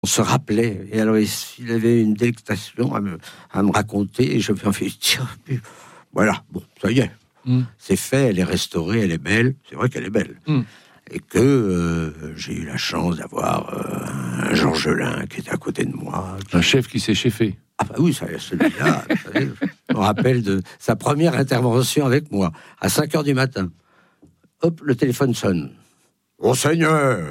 On se rappelait, et alors il avait une délectation à me raconter, et je me suis dit, voilà, bon, ça y est, c'est fait, elle est restaurée, elle est belle, c'est vrai qu'elle est belle, et que j'ai eu la chance d'avoir un Jean Gelin qui était à côté de moi. Un chef qui s'est cheffé. Ah bah oui, celui-là, je me rappelle de sa première intervention avec moi, à 5h du matin. Hop, le téléphone sonne. « Monseigneur !»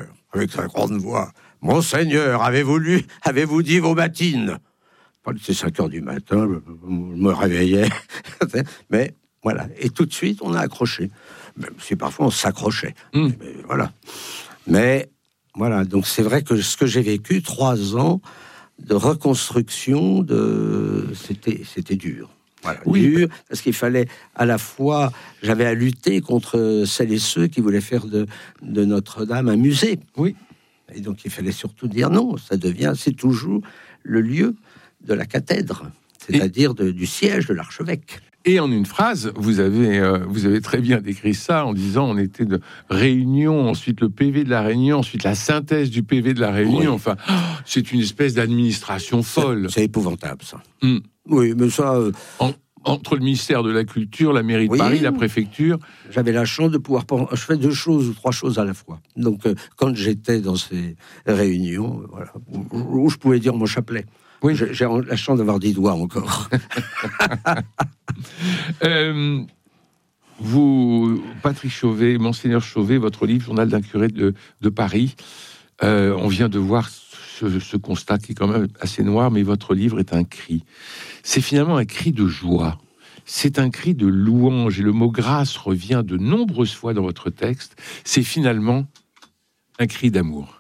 avec sa grande voix. « Monseigneur, avez-vous dit vos matines ?» C'est 5h du matin, je me réveillais. Mais voilà, et tout de suite, on a accroché. Même si parfois on s'accrochait. Mais voilà. Mais voilà, donc c'est vrai que ce que j'ai vécu, 3 ans de reconstruction, c'était dur. Voilà, dur, parce qu'il fallait à la fois, j'avais à lutter contre celles et ceux qui voulaient faire de Notre-Dame un musée. Oui. Et donc il fallait surtout dire non, c'est toujours le lieu de la cathèdre, c'est-à-dire du siège de l'archevêque. Et en une phrase, vous avez très bien décrit ça en disant on était de Réunion, ensuite le PV de la Réunion, ensuite la synthèse du PV de la Réunion. Oui. Enfin, c'est une espèce d'administration folle. C'est épouvantable, ça. Oui, mais ça... Entre le ministère de la Culture, la mairie de Paris, la préfecture... J'avais la chance de pouvoir... Je fais 2 choses ou 3 choses à la fois. Donc, quand j'étais dans ces réunions, voilà, où je pouvais dire mon chapelet. Oui. J'ai la chance d'avoir 10 doigts encore. Vous, Patrick Chauvet, Monseigneur Chauvet, votre livre, Journal d'un curé de Paris, on vient de voir ce constat qui est quand même assez noir, mais votre livre est un cri. C'est finalement un cri de joie. C'est un cri de louange, et le mot grâce revient de nombreuses fois dans votre texte. C'est finalement un cri d'amour.